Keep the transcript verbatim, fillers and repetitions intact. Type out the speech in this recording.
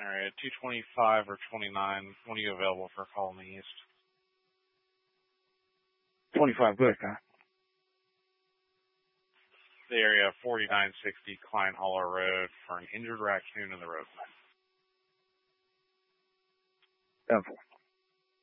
All right, two twenty-five or twenty-nine. When are you available for a call in the east? twenty-five good, huh? The area forty-nine sixty Klein Hollow Road for an injured raccoon in the roadway. Simple.